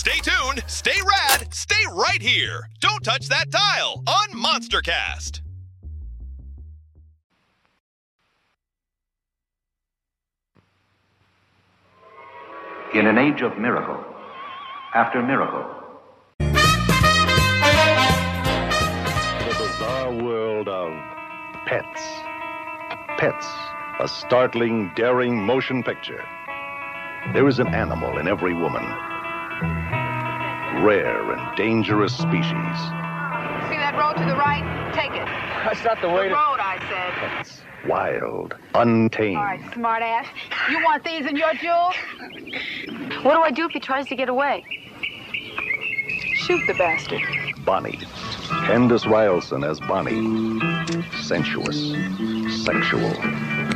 Stay tuned, stay rad, stay right here. Don't touch that dial on MonsterCast. In an age of miracle, after miracle. The bizarre world of pets. Pets, a startling, daring motion picture. There is an animal in every woman. Rare and dangerous species. See that road to the right? Take it. That's not the way The road, I said. Pets, wild, untamed. All right, smart ass. You want these in your jewels? What do I do if he tries to get away? Shoot the bastard. Bonnie. Candace Ryerson as Bonnie. Sensuous, sexual,